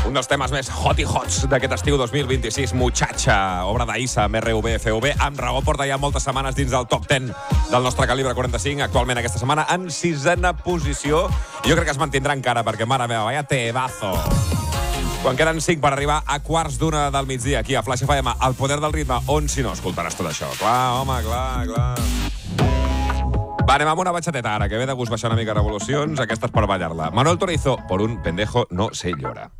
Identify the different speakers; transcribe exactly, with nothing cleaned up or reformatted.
Speaker 1: Un dels temes més hot i hots d'aquest estiu dos mil vint-i-sis, Muchacha, obra d'Issa amb R V F V, amb raó porta ja moltes setmanes dins del top deu del nostre calibre quaranta-cinc, actualment aquesta setmana en sisena posició. Jo crec que es mantindrà encara, perquè, mare meva, vaya tebazo. Quan queden cinc per arribar a quarts d'una del migdia, aquí a Flash F M, al poder del ritme, on si no escoltaràs tot això? Clar, home, clar, clar. Va, anem amb una batxateta ara, que ve de gust baixar una mica revolucions, aquesta és per ballar-la. Manuel Turizo, por un pendejo no se llora.